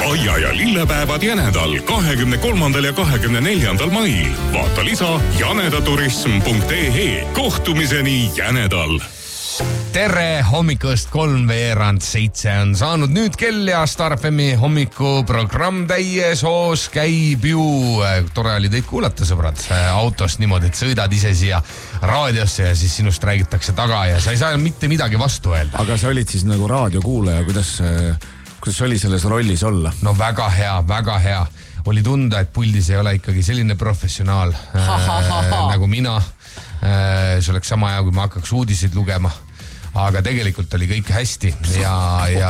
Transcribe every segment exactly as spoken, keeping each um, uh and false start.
Aia ja lillepäevad Jänedal kahekümne kolmandal ja kahekümne neljandal mail. Vaata lisa janedaturism punkt ee. Kohtumiseni Jänedal. Tere hommikust, kolm veerand seitse on saanud nüüd kell ja Star F M-i hommikuprogramm täies hoos käib ju. Tore oli teid kuulata, sõbrad, autost niimoodi, et sõidad ise siia raadiosse ja siis sinust räägitakse taga ja sa ei saa mitte midagi vastu öelda. Aga sa olid siis nagu raadiokuulaja, kuidas, kuidas oli selles rollis olla? No väga hea, väga hea. Oli tunda, et puldis ei ole ikkagi selline professionaal äh, nagu mina. Äh, see oleks sama hea, kui ma hakkaks uudiseid lugema. Aga tegelikult oli kõik hästi ja, ja,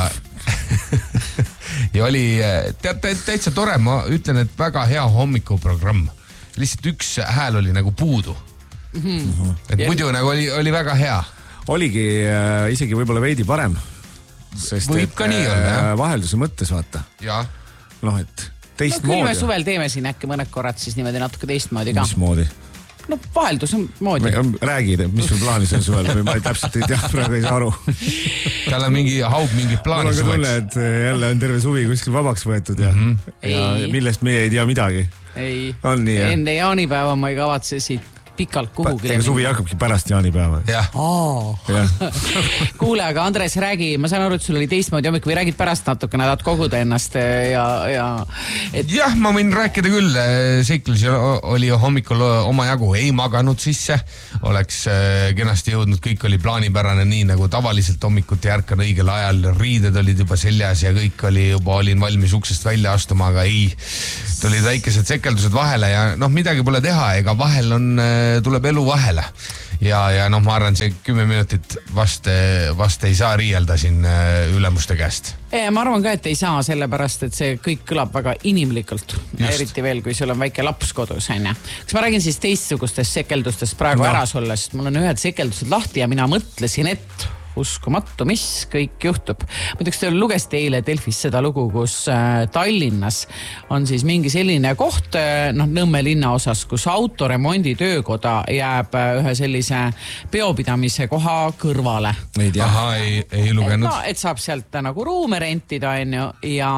ja oli tead, täitsa tore, ma ütlen, et väga hea hommikuprogramm. Lihtsalt üks hääl oli nagu puudu. Mm-hmm. Et muidu nagu oli, oli väga hea. Oligi äh, isegi võib-olla veidi parem. Sest võib ka nii olla, jah. Vahelduse mõttes vaata. Ja. Noh, et teist no, moodi. Küll me suvel teeme siin äkki mõned korrad siis niimoodi natuke teist moodi ka. Mis moodi? No vaheldus on moodi. Räägid, mis sul plaanis on suvel või ma ei täpselt ei tea, praegu ei saa aru. Tal on mingi haug mingi plaani suveks. Mul on ka tunne, et jälle on terve suvi kuskil vabaks võetud ja, mm-hmm. ja millest meie ei tea midagi. Ei, on nii, enne jaanipäeva ma ei kavatse siit pikalt kuhugi. Ega suvi hakkabki pärast jaanipäeva. Jah. Ja. Kuule, aga Andres, räägi, ma saan aru, et sul oli teistmoodi hommik või räägid pärast natuke, nad koguda ennast ja... ja et... Jah, ma võin rääkida küll. Seiklusi oli hommikul oma jagu, ei maganud sisse. Oleks kenasti jõudnud, kõik oli plaanipärane nii nagu tavaliselt hommikuti ärkan õigel ajal. Riided olid juba seljas ja kõik oli juba, olin valmis uksest välja astuma, aga ei. Tulid väikesed sekeldused vahele ja noh, midagi pole teha, ega vahel on, tuleb elu vahele. Ja, ja noh, ma arvan, see kümme minutit vast, vast ei saa riielda siin ülemuste käest. Ja, ma arvan ka, et ei saa, sellepärast, et see kõik kõlab väga inimlikult. Just. Eriti veel, kui sul on väike laps kodus. Kas ma räägin siis teistsugustest sekeldustest praegu no. ära sulle, sest mul on ühed sekeldused lahti ja mina mõtlesin, et uskumatu, mis kõik juhtub. Muideks te lugesite eile Delfis seda lugu, kus äh, Tallinnas on siis mingi selline koht, äh, noh, Nõmme linna osas, kus autoremondi töökoda jääb äh, ühe sellise peopidamise koha kõrvale. Ei tea. Aha, ei, ei lugenud. Et, no, et saab sealt nagu ruume rentida, onju, ja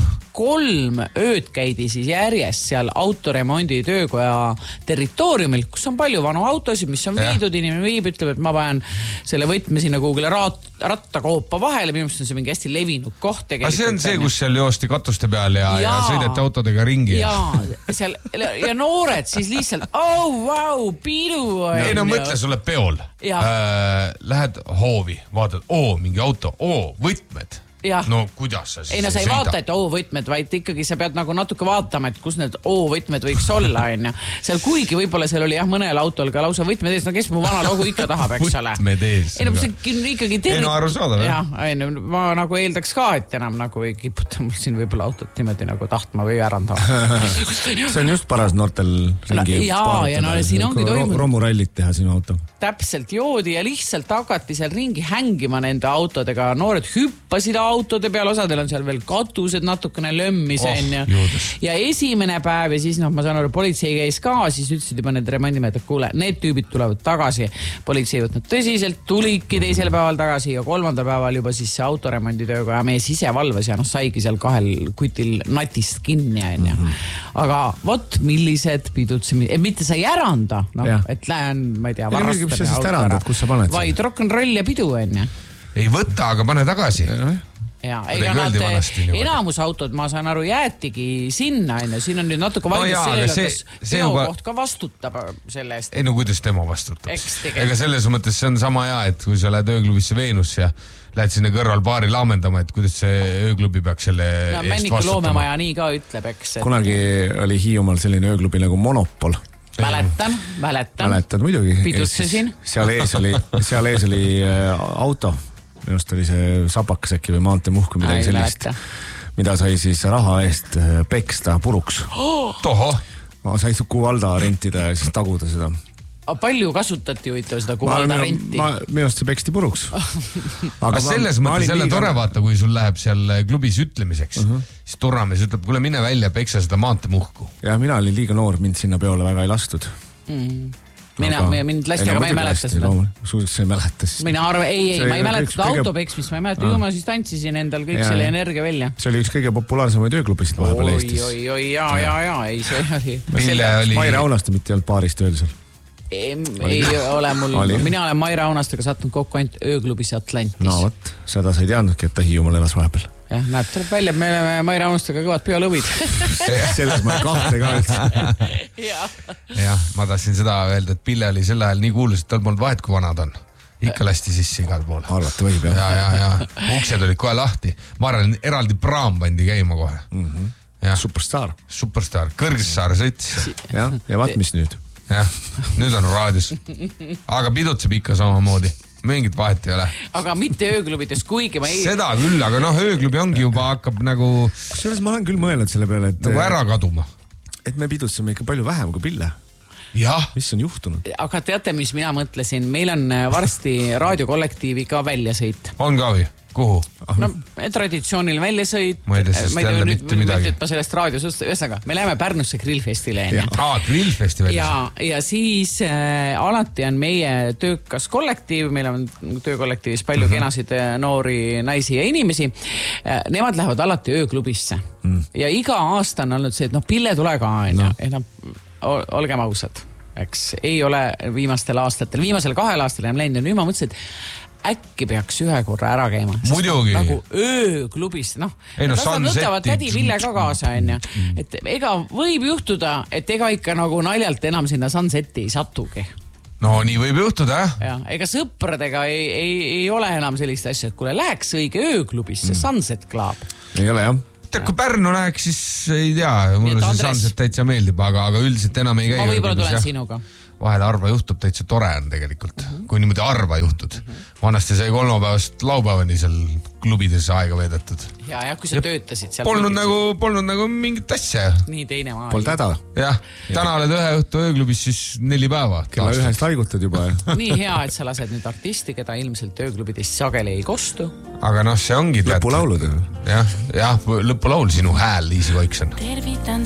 kolm ööd käidi siis järjest seal autoremondi töökoja territooriumil, kus on palju vanu autosid, mis on viidud, inimene viib, ütleb, et ma panen selle võtme sinna Google'i rat, rattakoopa vahele, minu meelest on see mingi hästi levinud koht tegelikult. Aga see on see, kus seal joosti katuste peal ja, ja. ja sõidete autodega ringi. Ja, seal, ja noored siis lihtsalt, oh, wow, pidu. Ei no mõtle, sulle peol. Äh, lähed hoovi, vaatad, oo, mingi auto, oo, võtmed. Ja. No kuidas sa siis ei no sa ei vaata, et O-võtmed, vaid ikkagi sa pead nagu natuke vaatama, et kus need O-võtmed võiks olla, on ja. Seal kuigi võib-olla seal oli jah mõnel autol ka lausa võtmed ees, no kes mu vana logu ikka tahab, eks ole. Võtmed ees. Ei no see ikkagi tervik... Ei no aru saada, või? Jah, ei no ma nagu eeldaks ka, et enam nagu ei kiputa mul siin võib-olla autot niimoodi nagu tahtma või ärandama. See on just paras noortel ringi no, jaa, ja no siin ongi toimunud. Romurallit teha sinu auto. Täpselt joodi ja lihtsalt hakati seal ringi hängima nende autodega. Noored hüppasid autode peal, osadel on seal veel katused natukene lömmis oh, ja. ja esimene päev ja siis noh, ma saan aru, politsei käis ka, siis ütlesid juba need remondimehed, et kuule, need tüübid tulevad tagasi. Politsei võtnud tõsiselt, tulidki teisel päeval tagasi ja kolmandal päeval juba siis see autoremonditööga ja meie sisevalves ja noh, saigi seal kahel kutil natist kinni ja mm-hmm. aga vot, millised pidud see, mitte sa ei äranda, no, et lähen, ma ei tea, varastame autora, vaid rock'n'roll ja pidu on ja. Ei võta, aga pane tagasi. Ja, ega nad enamus autod, ma saan aru, jäetigi sinna, enne. Siin on nüüd natuke vaidus no sellele, kas peokoht ka vastutab selle eest. Ei no kuidas tema vastutab. Ega selles mõttes see on sama hea, et kui sa lähed ööklubisse Veenus ja lähed sinna kõrval baari laamendama, et kuidas see ööklubi peaks selle no, eest vastutama. Loomemaja nii ka ütleb, eks. Et... Kunagi oli Hiiumaal selline ööklubi nagu Monopol. Mäletan, mäletan. Mäletan muidugi. Pidutsesin. Seal ees oli, seal ees oli äh, auto. Minust oli see sapakas äkki või maanteemuhku midagi sellist, mida sai siis raha eest peksta puruks. Oh! Toho! Ma sai Kuvalda rentida ja siis taguda seda. Palju kasutati huvitav seda Kuvalda renti? Minust see peksti puruks. Aga selles mõttes selle tore vaata, kui sul läheb seal klubis ütlemiseks, uh-huh. siis turramees ütleb, kuule mine välja, peksa seda maantemuhku. Ja mina olin liiga noor, mind sinna peole väga ei lastud. Mm. mina, mind lasti, aga ma ei mäleta seda. Sa ei mäleta siis. Mina arva, ei, ei, ma ei mäleta seda kõige... autopeksmist, ma ei mäleta, ju ma siis tantsisin endal kõik ja, selle energia välja. See oli üks kõige populaarsemaid ööklubisid vahepeal Eestis. Oi, oi, oi, jaa, jaa, jaa, ei, see oli... Mille oli... Maire Aunaste mitte ei olnud paarist ööl seal. Ei, ei ole mul, mina olen Maire Aunastega sattunud kokku ainult ööklubis Atlantis. No vot, seda sa ei teadnudki, et ta Hiiumaal elas vahepeal. Jah, näeb, tuleb välja, et me oleme Maire Aunastega kõvad peolõvid. Selles ma ei kahte ka üldse. Jah, ma tahtsin seda öelda, et Pille oli sel ajal nii kuulus, et tal polnud vahet, kui vanad on. Ikka lasti sisse igal pool. Arvata võib, jah. Ja, ja, ja. Uksed olid kohe lahti. Ma arvan, eraldi praam pandi käima kohe. Mm-hmm. Ja. Superstar. Superstar. Kõrgsaar sõits. Ja, ja vaat mis nüüd. Jah, nüüd on raadios. Aga pidutseb ikka samamoodi. Mingit vahet ei ole. Aga mitte ööklubides, kuigi ma ei... Seda küll, aga noh, ööklubi ongi juba hakkab nagu... Kusjuures ma olen küll mõelnud selle peale, et... Nagu ära kaduma. Et me pidutseme ikka palju vähem kui Pille. Jah. Mis on juhtunud? Aga teate, mis mina mõtlesin? Meil on varsti raadiokollektiivi ka väljasõit. On ka või? Kuhu? No, traditsiooniline väljasõit. Ma ei tea, sest jälle mitte midagi. Ma sellest raadios, ühesõnaga, me läheme Pärnusse grillfestile. Aa, grillfesti välja. Ja, ja siis äh, alati on meie töökas kollektiiv, meil on töökollektiivis palju mm-hmm. kenasid noori naisi ja inimesi. Äh, nemad lähevad alati ööklubisse. Mm. Ja iga aasta on olnud see, et noh, Pille tule ka, no. Et noh, olgem ausad, eks ei ole viimastel aastatel, viimasel kahel aastal enam läinud ja nüüd ma mõtlesin, et äkki peaks ühe korra ära käima. Muidugi. Nagu ööklubis, noh. Ei, no, nad võtavad tädi Ville ka kaasa, enne. Et ega võib juhtuda, et ega ikka nagu naljalt enam sinna Sunsetti ei satugi. No nii võib juhtuda, jah. Ja, ega sõpradega ei, ei, ei ole enam sellist asja, et kuule, läheks õige ööklubisse, mm. Sunset Club. Ei ole, jah. Tead, kui Pärnu läheks, siis ei tea, mulle see Sunset täitsa meeldib, aga, aga üldiselt enam ei käi. Ma võib-olla tulen sinuga. Vahel arva juhtub, täitsa tore on tegelikult, mm-hmm. kui niimoodi arva juhtud. Mm-hmm. Vanasti sai kolmapäevast laupäevani seal klubides aega veedetud. Ja, ja kui sa ja töötasid seal. Polnud nagu, polnud nagu mingit asja. Nii teine maa. Polnud häda. Jah, täna oled ühe õhtu ööklubis siis neli päeva. Kella ühest haigutad juba. Nii hea, et sa lased nüüd artisti, keda ilmselt ööklubidest sageli ei kostu. Aga noh, see ongi... Lõpulaulud. Jah, jah, lõpulaul sinu hääl, Liisi Koikson. Tervitan